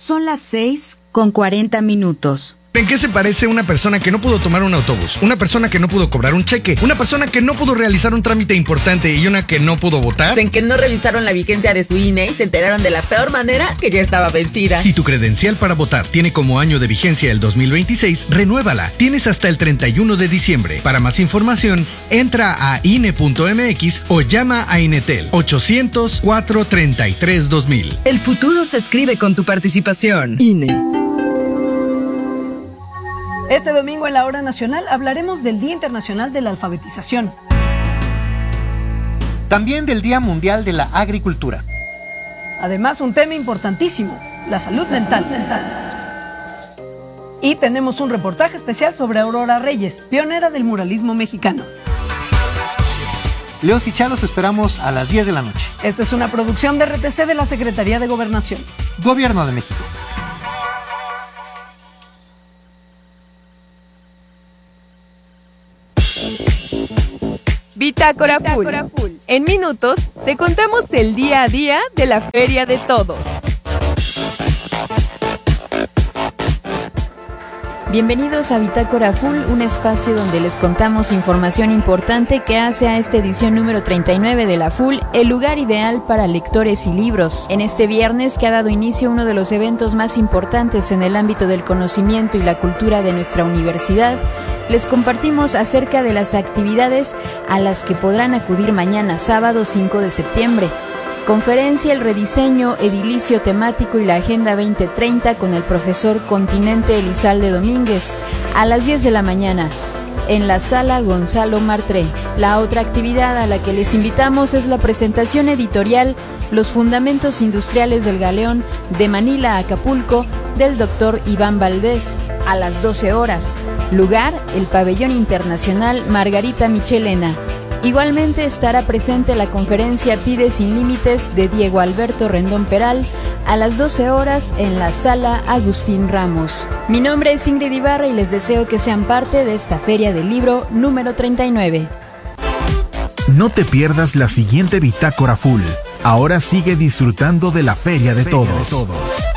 Son las 6:40. ¿En qué se parece una persona que no pudo tomar un autobús? Una persona que no pudo cobrar un cheque, una persona que no pudo realizar un trámite importante y una que no pudo votar. En que no revisaron la vigencia de su INE y se enteraron de la peor manera que ya estaba vencida. Si tu credencial para votar tiene como año de vigencia el 2026, renuévala. Tienes hasta el 31 de diciembre. Para más información, entra a INE.mx o llama a Inetel 800-433-2000. El futuro se escribe con tu participación. INE. Este domingo en la Hora Nacional hablaremos del Día Internacional de la Alfabetización. También del Día Mundial de la Agricultura. Además, un tema importantísimo, la salud mental. Y tenemos un reportaje especial sobre Aurora Reyes, pionera del muralismo mexicano. Leos y Chalos esperamos a las 10 de la noche. Esta es una producción de RTC de la Secretaría de Gobernación. Gobierno de México. Bitácora Full. En minutos te contamos el día a día de la Feria de Todos. Bienvenidos a Bitácora Full, un espacio donde les contamos información importante que hace a esta edición número 39 de la Full el lugar ideal para lectores y libros. En este viernes que ha dado inicio uno de los eventos más importantes en el ámbito del conocimiento y la cultura de nuestra universidad, les compartimos acerca de las actividades a las que podrán acudir mañana, sábado 5 de septiembre. Conferencia El rediseño edilicio temático y la Agenda 2030 con el profesor Continente Elizalde Domínguez a las 10 de la mañana en la Sala Gonzalo Martré. La otra actividad a la que les invitamos es la presentación editorial Los Fundamentos Industriales del Galeón de Manila a Acapulco del Dr. Iván Valdés a las 12 horas. Lugar, el Pabellón Internacional Margarita Michelena. Igualmente estará presente la conferencia Pide Sin Límites de Diego Alberto Rendón Peral a las 12 horas en la Sala Agustín Ramos. Mi nombre es Ingrid Ibarra y les deseo que sean parte de esta Feria del Libro número 39. No te pierdas la siguiente Bitácora Full. Ahora sigue disfrutando de la Feria de Todos.